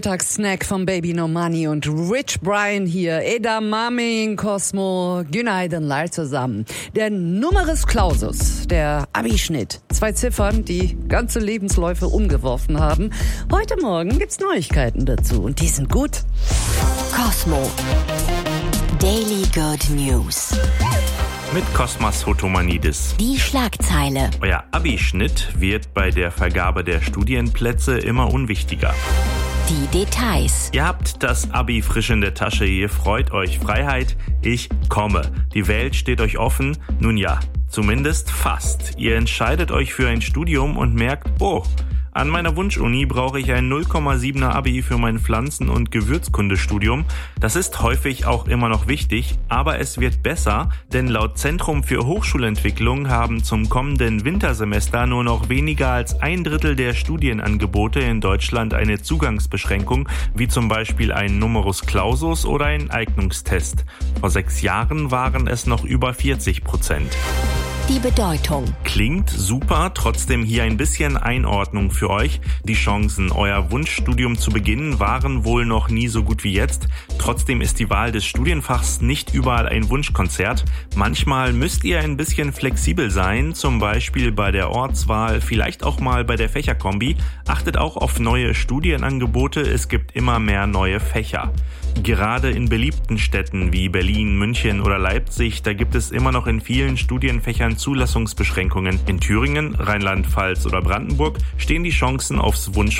Snack von Baby No Money und Rich Brian hier. Edamame in Cosmo. Günaydın zusammen. Der Numerus Clausus, der Abischnitt. 2 Ziffern, die ganze Lebensläufe umgeworfen haben. Heute Morgen gibt's Neuigkeiten dazu und die sind gut. Cosmo. Daily Good News. Mit Kosmas Hotomanidis. Die Schlagzeile. Euer Abischnitt wird bei der Vergabe der Studienplätze immer unwichtiger. Die Details. Ihr habt das Abi frisch in der Tasche, ihr freut euch. Freiheit, ich komme. Die Welt steht euch offen. Nun ja, zumindest fast. Ihr entscheidet euch für ein Studium und merkt, oh, an meiner Wunschuni brauche ich ein 0,7er Abi für mein Pflanzen- und Gewürzkundestudium. Das ist häufig auch immer noch wichtig, aber es wird besser, denn laut Zentrum für Hochschulentwicklung haben zum kommenden Wintersemester nur noch weniger als 1/3 der Studienangebote in Deutschland eine Zugangsbeschränkung, wie zum Beispiel ein Numerus Clausus oder ein Eignungstest. Vor 6 Jahren waren es noch über 40%. Die Bedeutung. Klingt super, trotzdem hier ein bisschen Einordnung für euch. Die Chancen, euer Wunschstudium zu beginnen, waren wohl noch nie so gut wie jetzt. Trotzdem ist die Wahl des Studienfachs nicht überall ein Wunschkonzert. Manchmal müsst ihr ein bisschen flexibel sein, zum Beispiel bei der Ortswahl, vielleicht auch mal bei der Fächerkombi. Achtet auch auf neue Studienangebote, es gibt immer mehr neue Fächer. Gerade in beliebten Städten wie Berlin, München oder Leipzig, da gibt es immer noch in vielen Studienfächern Zulassungsbeschränkungen. In Thüringen, Rheinland-Pfalz oder Brandenburg stehen die Chancen aufs Wunschfach